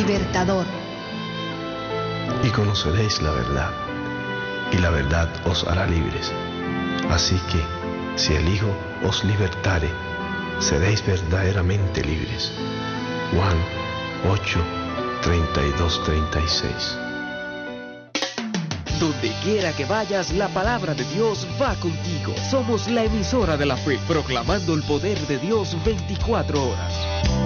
libertador. Y conoceréis la verdad, y la verdad os hará libres. Así que, si el Hijo os libertare, seréis verdaderamente libres. Juan 8, 32, 36. Donde quiera que vayas, la palabra de Dios va contigo. Somos la emisora de la fe, proclamando el poder de Dios 24 horas.